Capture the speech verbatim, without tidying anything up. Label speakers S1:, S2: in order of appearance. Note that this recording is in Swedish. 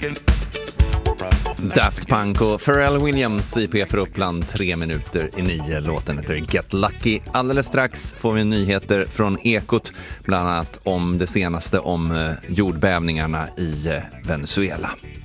S1: Daft Punk och Pharrell Williams, I P för Uppland, tre minuter i nio. Låten heter Get Lucky. Alldeles strax får vi nyheter från Ekot, bland annat om det senaste om jordbävningarna i Venezuela.